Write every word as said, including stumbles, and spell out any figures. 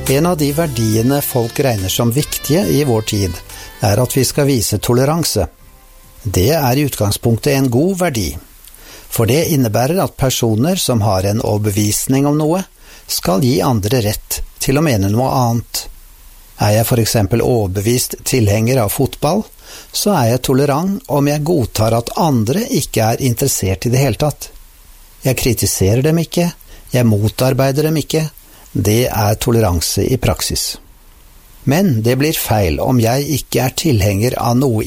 En av de verdiene folk regner som viktige i vår tid, er at vi skal vise toleranse. Det er i utgangspunktet en god verdi, for det innebærer at personer som har en overbevisning om noe, skal gi andre rett til å mene noe annet. Er jeg for eksempel overbevist tilhenger av fotball, så er jeg tolerant om jeg godtar at andre ikke er interessert i det hele tatt. Jeg kritiserer dem ikke, jeg motarbeider dem ikke. Det er toleranse i praksis. Men det blir feil om jeg ikke er tilhenger av noe